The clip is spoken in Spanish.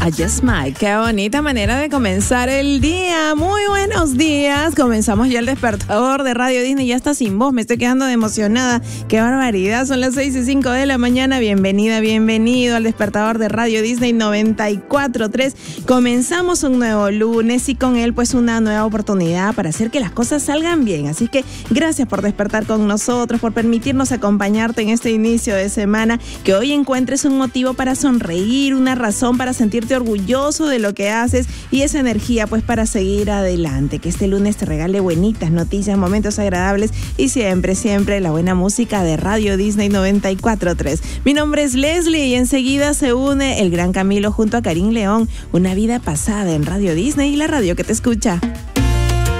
I Just Might. Qué bonita manera de comenzar el día. Muy buenos días. Comenzamos ya el despertador de Radio Disney. Ya está sin voz. Me estoy quedando de emocionada. Qué barbaridad. Son las 6:05 de la mañana. Bienvenida, bienvenido al despertador de Radio Disney 94.3. Comenzamos un nuevo lunes y con él pues una nueva oportunidad para hacer que las cosas salgan bien. Así que gracias por despertar con nosotros, por permitirnos acompañarte en este inicio de semana. Que hoy encuentres un motivo para sonreír, una razón para sentirte orgulloso de lo que haces y esa energía pues para seguir adelante. Que este lunes te regale buenitas noticias, momentos agradables y siempre, siempre la buena música de Radio Disney 94.3. Mi nombre es Leslie y enseguida se une el gran Camilo junto a Karim León. Una vida pasada en Radio Disney y la radio que te escucha.